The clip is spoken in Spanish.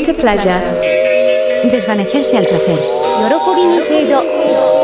playa. Desvanecerse al placer. 喜びにフェード